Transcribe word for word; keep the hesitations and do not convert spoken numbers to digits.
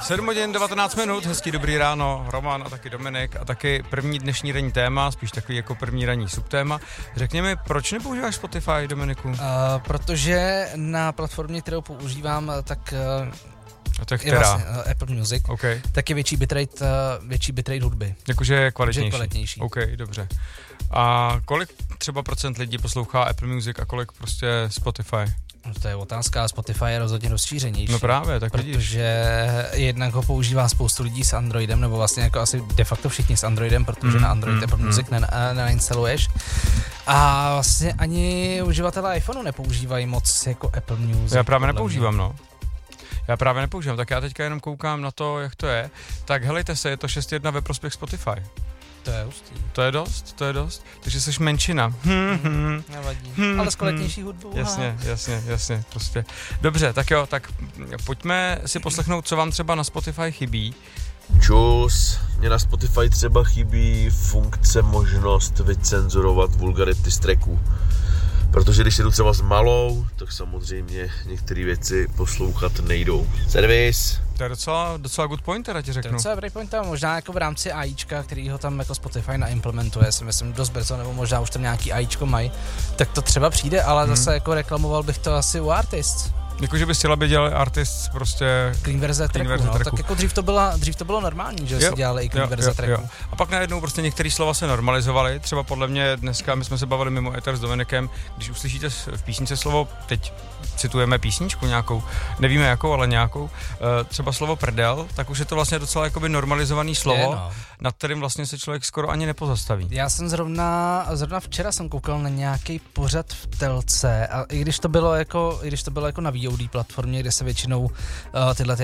sedm hodin devatenáct minut, hezký dobrý ráno, Roman a taky Dominik a taky první dnešní ranní téma, spíš takový jako první ranní subtéma. Řekni mi, proč nepoužíváš Spotify, Dominiku? Uh, protože na platformě, kterou používám, tak... Uh, a to je která? Vlastně, uh, Apple Music, okay. Tak je větší bitrate, uh, větší bitrate hudby. Jakože je kvalitnější. Je kvalitnější. OK, dobře. A kolik třeba procent lidí poslouchá Apple Music a kolik prostě Spotify? No to je otázka, Spotify je rozhodně rozšířenější. No právě, tak vidíš. Protože jednak ho používá spoustu lidí s Androidem, nebo vlastně jako asi de facto všichni s Androidem, protože mm, na Android mm, Apple mm. Music nainstaluješ. A vlastně ani uživatelé iPhoneu nepoužívají moc jako Apple Music. Já právě nepoužívám, no. Já právě nepoužívám, tak já teďka jenom koukám na to, jak to je. Tak helejte se, je to šest jedna ve prospěch Spotify. To je hustý. To je dost, to je dost. Takže jsi menšina. Hmm, hmm. Nevadí. Hmm, ale s kvalitnější hudbou. Jasně, jasně, jasně, prostě. Dobře, tak jo, tak pojďme si poslechnout, co vám třeba na Spotify chybí. Čus, mě na Spotify třeba chybí funkce, možnost vycenzurovat vulgarity z tracků. Protože když jedu třeba s malou, tak samozřejmě některé věci poslouchat nejdou. Servis. To je docela, docela good point, teda ti řeknu. To je docela dobrý point, možná jako v rámci AIčka, který ho tam jako Spotify naimplementuje, si myslím dost brzo, nebo možná už tam nějaký AIčko mají, tak to třeba přijde, ale hmm. zase jako reklamoval bych to asi u Artists. Jakože bys chtěla, aby dělali Artists prostě... Clean verze tracku, verze no. Tracku. Tak jako dřív to, byla, dřív to bylo normální, že jo, si dělali i clean jo, verze tracku. A pak najednou prostě některé slova se normalizovaly, třeba podle mě dneska, my jsme se bavili mimo éter s Dominikem, když uslyšíte v písničce slovo, teď citujeme písničku nějakou, nevíme jakou, ale nějakou, třeba slovo prdel, tak už je to vlastně docela jakoby normalizovaný slovo, je, no. nad kterým vlastně se člověk skoro ani nepozastaví. Já jsem zrovna, zrovna včera jsem koukal na nějaký pořad v telce a i když to bylo jako, i když to bylo jako na V O D platformě, kde se většinou uh, tyhle ty